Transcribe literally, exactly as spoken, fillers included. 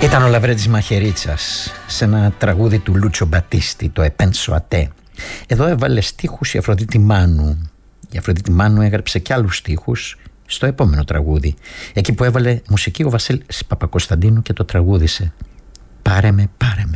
Ήταν ο Λαβρέντης Μαχαιρίτσας σε ένα τραγούδι του Λούτσο Μπατίστη, το «Επένσο ατέ». Εδώ έβαλε στίχους η Αφροδίτη Μάνου. Η Αφροδίτη Μάνου έγραψε κι άλλους στίχους στο επόμενο τραγούδι, εκεί που έβαλε μουσική ο Βασίλης Παπακοσταντίνου και το τραγούδισε. «Πάρε με, πάρε με».